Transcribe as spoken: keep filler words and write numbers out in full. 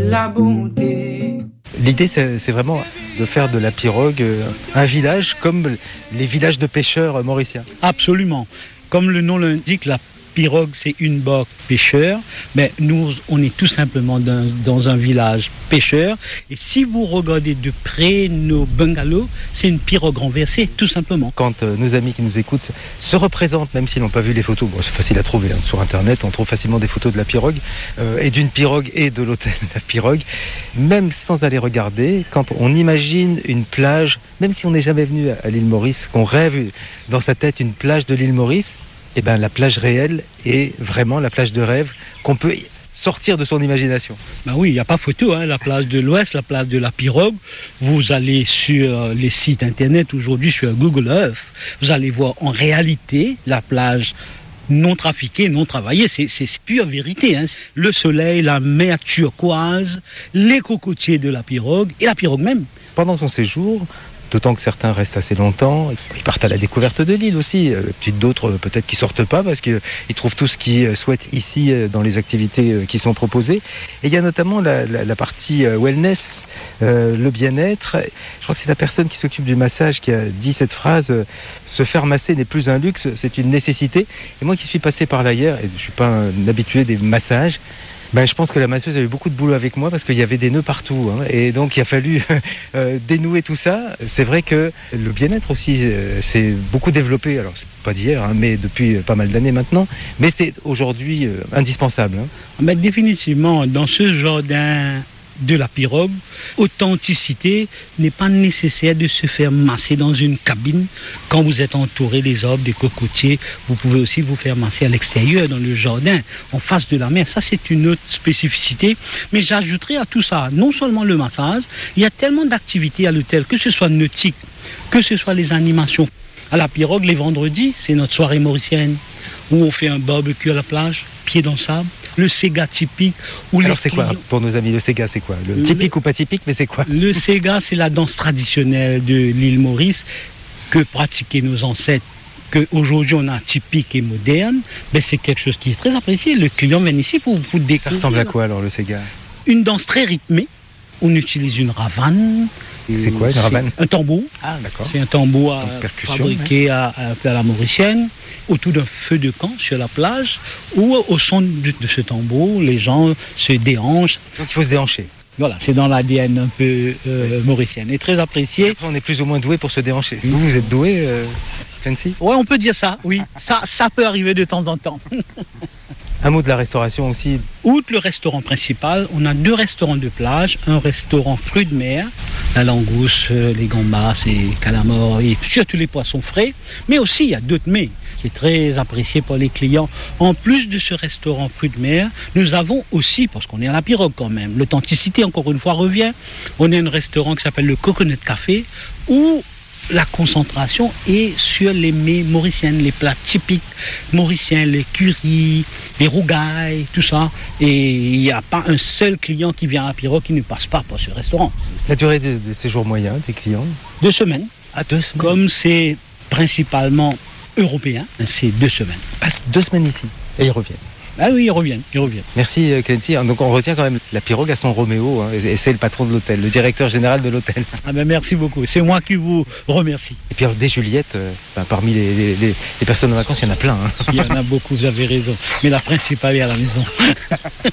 la bonté. L'idée, c'est, c'est vraiment de faire de la pirogue un village comme les villages de pêcheurs mauriciens. Absolument. Comme le nom l'indique, la pirogue, c'est une barque pêcheur. Mais nous, on est tout simplement dans, dans un village pêcheur. Et si vous regardez de près nos bungalows, c'est une pirogue renversée, tout simplement. Quand euh, nos amis qui nous écoutent se représentent, même s'ils n'ont pas vu les photos, bon, c'est facile à trouver hein, sur Internet, on trouve facilement des photos de la pirogue, euh, et d'une pirogue et de l'hôtel La Pirogue. Même sans aller regarder, quand on imagine une plage, même si on n'est jamais venu à, à l'île Maurice, qu'on rêve dans sa tête une plage de l'île Maurice, eh ben, la plage réelle est vraiment la plage de rêve qu'on peut sortir de son imagination. Ben oui, il n'y a pas photo, hein, la plage de l'Ouest, la plage de la Pirogue. Vous allez sur les sites internet aujourd'hui, sur Google Earth, vous allez voir en réalité la plage non trafiquée, non travaillée, c'est, c'est pure vérité. Hein. Le soleil, la mer turquoise, les cocotiers de la Pirogue et la Pirogue même. Pendant son séjour, d'autant que certains restent assez longtemps, ils partent à la découverte de l'île aussi, puis d'autres peut-être qui sortent pas parce qu'ils trouvent tout ce qu'ils souhaitent ici dans les activités qui sont proposées. Et il y a notamment la, la, la partie wellness, euh, le bien-être. Je crois que c'est la personne qui s'occupe du massage qui a dit cette phrase, se faire masser n'est plus un luxe, c'est une nécessité. Et moi qui suis passé par là hier, et je suis pas un habitué des massages, ben, je pense que la masseuse a eu beaucoup de boulot avec moi parce qu'il y avait des nœuds partout. Hein, et donc, il a fallu euh, dénouer tout ça. C'est vrai que le bien-être aussi, euh, c'est beaucoup développé. Alors, c'est pas d'hier, hein, mais depuis pas mal d'années maintenant. Mais c'est aujourd'hui euh, indispensable. Hein. Mais définitivement, dans ce jardin de la Pirogue, authenticité n'est pas nécessaire de se faire masser dans une cabine. Quand vous êtes entouré des arbres, des cocotiers, vous pouvez aussi vous faire masser à l'extérieur, dans le jardin, en face de la mer. Ça, c'est une autre spécificité. Mais j'ajouterai à tout ça, non seulement le massage, il y a tellement d'activités à l'hôtel, que ce soit nautique, que ce soit les animations. À la Pirogue, les vendredis, c'est notre soirée mauricienne, où on fait un barbecue à la plage, pied dans le sable. Le Sega typique. Où Alors les c'est quoi clients... pour nos amis le Sega, c'est quoi le typique le... ou pas typique, mais c'est quoi? Le Sega, c'est la danse traditionnelle de l'île Maurice que pratiquaient nos ancêtres. Qu'aujourd'hui on a typique et moderne, mais c'est quelque chose qui est très apprécié. Le client vient ici pour, pour découvrir. Ça ressemble à quoi alors le Sega? Une danse très rythmée. On utilise une ravane. C'est quoi une ravane? Un tambour. Ah d'accord. C'est un tambour à, fabriqué ouais. à, à, à la mauricienne, autour d'un feu de camp sur la plage, où au son de, de ce tambour, les gens se déhanchent. Donc il faut se déhancher. Voilà, c'est dans l'A D N un peu euh, mauricienne et très apprécié. Et après, on est plus ou moins doué pour se déhancher. Vous, vous êtes doué, euh, Fancy? Ouais, on peut dire ça, oui. Ça, ça peut arriver de temps en temps. Un mot de la restauration aussi. Outre le restaurant principal, on a deux restaurants de plage. Un restaurant fruits de mer, la langouste, les gambas, les calamars et surtout les poissons frais. Mais aussi, il y a d'autres mets qui est très apprécié par les clients. En plus de ce restaurant fruits de mer, nous avons aussi, parce qu'on est à la Pirogue quand même, l'authenticité encore une fois revient. On a un restaurant qui s'appelle le Coconut Café où la concentration est sur les mets mauriciennes, les plats typiques mauriciens, les currys, les rougailles, tout ça. Et il n'y a pas un seul client qui vient à la Pirogue qui ne passe pas par ce restaurant. La durée de, de séjour moyen des clients? Deux semaines. Ah, deux semaines. Comme c'est principalement européen, c'est deux semaines. Ils passent deux semaines ici et ils reviennent. Ah oui, ils reviennent, ils reviennent. Merci Clancy. Donc on retient quand même la Pirogue à son Roméo, hein, et c'est le patron de l'hôtel, le directeur général de l'hôtel. Ah ben merci beaucoup, c'est moi qui vous remercie. Et puis alors des Juliettes, euh, ben, parmi les, les, les, les personnes en vacances, il y en a plein. Hein. Il y en a beaucoup, vous avez raison. Mais la principale est à la maison.